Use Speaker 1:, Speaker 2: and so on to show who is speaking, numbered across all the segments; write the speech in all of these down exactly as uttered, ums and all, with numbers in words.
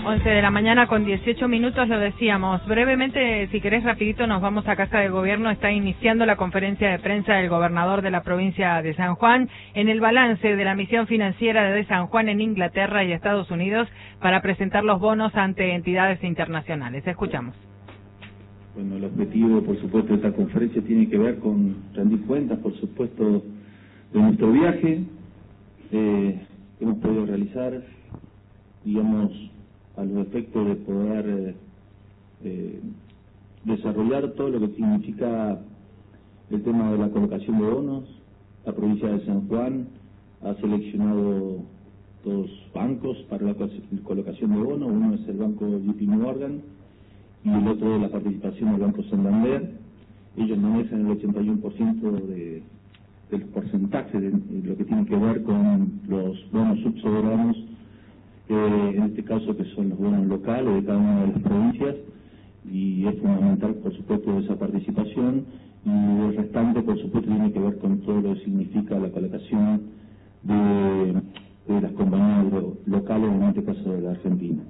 Speaker 1: once de la mañana con dieciocho minutos, lo decíamos. Brevemente, si querés rapidito, nos vamos a Casa de Gobierno. Está iniciando la conferencia de prensa del gobernador de la provincia de San Juan en el balance de la misión financiera de San Juan en Inglaterra y Estados Unidos para presentar los bonos ante entidades internacionales. Escuchamos.
Speaker 2: Bueno, el objetivo, por supuesto, de esta conferencia tiene que ver con rendir cuentas, por supuesto, de nuestro viaje. Eh, hemos podido realizar, digamos, a los efectos de poder eh, eh, desarrollar todo lo que significa el tema de la colocación de bonos. La provincia de San Juan ha seleccionado dos bancos para la colocación de bonos. Uno es el banco J P Morgan y el otro la participación del Banco Santander. Ellos manejan el ochenta y uno por ciento de, del porcentaje de, de lo que tiene que ver con los bonos subsoberanos, eh, en este caso que son los bonos locales de cada una de las provincias, y es fundamental, por supuesto, esa participación, y el restante, por supuesto, tiene que ver con todo lo que significa la colocación de, de las compañías locales, en este caso de la Argentina.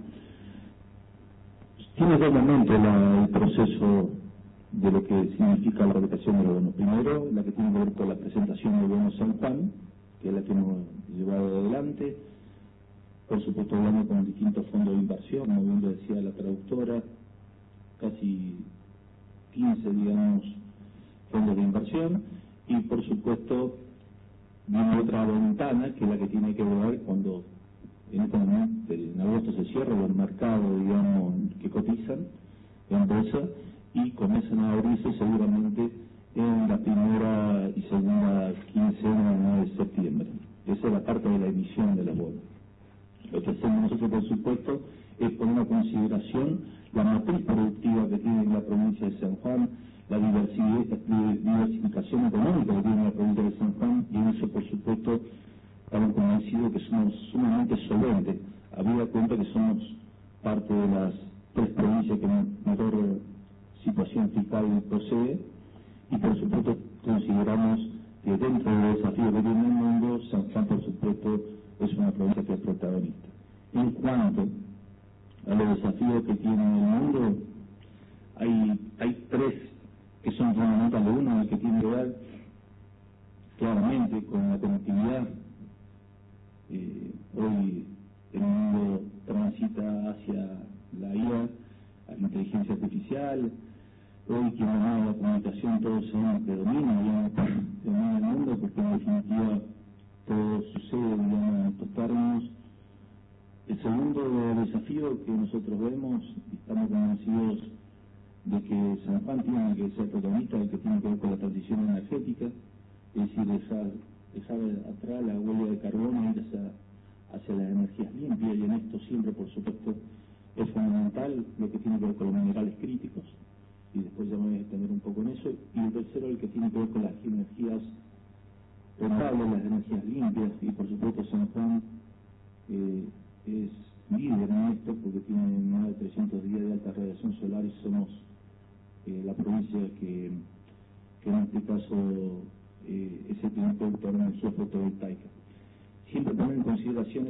Speaker 2: Tiene dos momentos la, el proceso de lo que significa la colocación de los bonos. Primero, la que tiene que ver con la presentación del bono San Juan, que es la que hemos llevado adelante, por supuesto hablando con distintos fondos de inversión, como bien lo decía la traductora, casi quince, digamos, fondos de inversión, y por supuesto viene otra ventana, que es la que tiene que ver cuando en este momento, en agosto se cierra los mercados, digamos, que cotizan en bolsa, y comienzan a abrirse seguramente en la primera y segunda quincena de septiembre. Esa es la parte de la emisión de los bonos. Lo que hacemos nosotros, por supuesto, es poner en consideración la matriz productiva que tiene la provincia de San Juan, la diversificación económica que tiene la provincia de San Juan, y en eso, por supuesto, estamos convencidos que somos sumamente solventes, habida cuenta que somos parte de las tres provincias que mejor situación fiscal posee, y por supuesto consideramos que dentro del desafío que tiene el mundo, San Juan, por supuesto, es una provincia que es protagonista. En cuanto a los desafíos que tiene el mundo, hay, hay tres que son fundamentales. Uno, el que tiene que ver claramente con la conectividad. Eh, hoy el mundo transita hacia la I A, la inteligencia artificial. Hoy quien domina la comunicación, todos sabemos que domina, digamos, domina el mundo, porque en definitiva todo sucede, digamos, en estos términos. El segundo desafío que nosotros vemos, y estamos convencidos de que San Juan tiene que ser protagonista, el que tiene que ver con la transición energética, es decir, dejar, dejar atrás la huella de carbono y ir hacia, hacia las energías limpias, y en esto siempre, por supuesto, es fundamental lo que tiene que ver con los minerales críticos, y después ya me voy a extender un poco en eso. Y el tercero, el que tiene que ver con las energías renovables, las energías limpias, y por supuesto San Juan eh, es líder en esto porque tiene más de trescientos días de alta radiación solar, y somos eh, la provincia que, que en este caso eh, es el primer productor de energía fotovoltaica. Siempre poner en consideración